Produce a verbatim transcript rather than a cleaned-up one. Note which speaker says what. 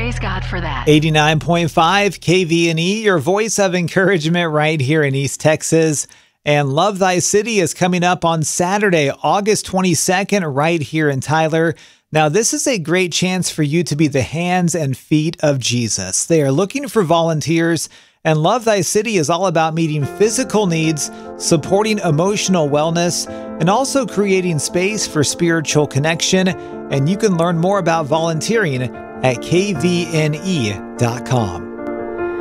Speaker 1: Praise God for that.
Speaker 2: eighty-nine point five K V N E, your voice of encouragement right here in East Texas. And Love Thy City is coming up on Saturday, August twenty-second, right here in Tyler. Now, this is a great chance for you to be the hands and feet of Jesus. They are looking for volunteers, and Love Thy City is all about meeting physical needs, supporting emotional wellness, and also creating space for spiritual connection. And you can learn more about volunteering at K V N E dot com.